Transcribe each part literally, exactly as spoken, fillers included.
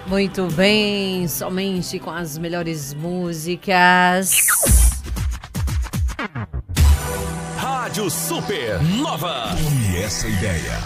Muito bem, somente com as melhores músicas. Rádio Super Nova. Tome essa ideia.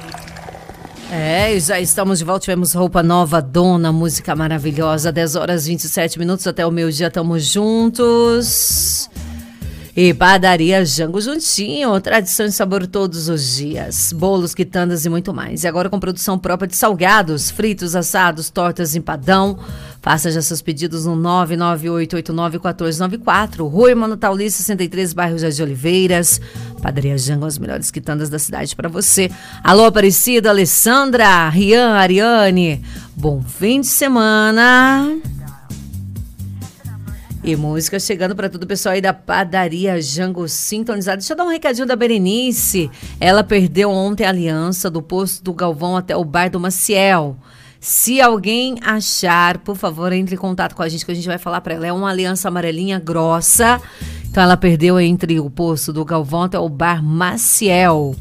É, já estamos de volta, tivemos roupa nova, dona, música maravilhosa, dez horas e vinte e sete minutos, até o meio-dia estamos juntos. E Padaria Jango juntinho, tradição e sabor todos os dias, bolos, quitandas e muito mais. E agora com produção própria de salgados, fritos, assados, tortas, empadão. Faça já seus pedidos no nove nove oito oito nove um quatro nove quatro, Rua Irmão Taulista sessenta e três, bairro Jardim Oliveiras. Padaria Jango, as melhores quitandas da cidade para você. Alô, Aparecida, Alessandra, Rian, Ariane, bom fim de semana. E música chegando para todo o pessoal aí da Padaria Jango sintonizado. Deixa eu dar um recadinho da Berenice. Ela perdeu ontem a aliança do posto do Galvão até o bar do Maciel. Se alguém achar, por favor, entre em contato com a gente que a gente vai falar para ela. É uma aliança amarelinha grossa. Então ela perdeu entre o posto do Galvão até o bar Maciel.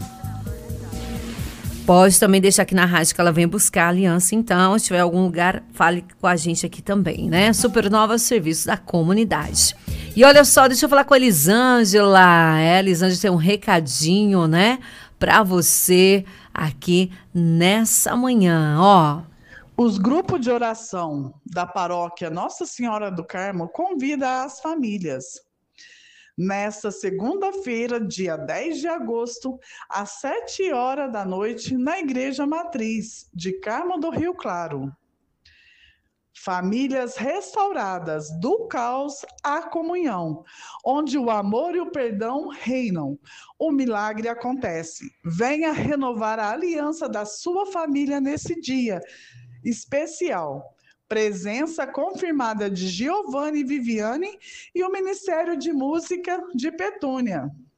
Pode também deixar aqui na rádio que ela vem buscar a aliança, então, se tiver algum lugar, fale com a gente aqui também, né? Supernova Serviços da Comunidade. E olha só, deixa eu falar com a Elisângela. É, a Elisângela tem um recadinho, né? Pra você aqui nessa manhã, ó. Os grupos de oração da paróquia Nossa Senhora do Carmo convidam as famílias. Nesta segunda-feira, dia dez de agosto, às sete horas da noite, na Igreja Matriz de Carmo do Rio Claro. Famílias restauradas do caos à comunhão, onde o amor e o perdão reinam. O milagre acontece. Venha renovar a aliança da sua família nesse dia especial. Presença confirmada de Giovanni e Viviane e o Ministério de Música de Petúnia.